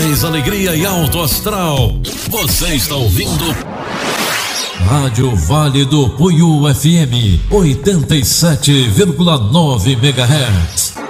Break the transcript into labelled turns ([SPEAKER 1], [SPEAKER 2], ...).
[SPEAKER 1] paz, alegria e alto astral. Você está ouvindo Rádio Vale do Puiú FM 87,9 MHz.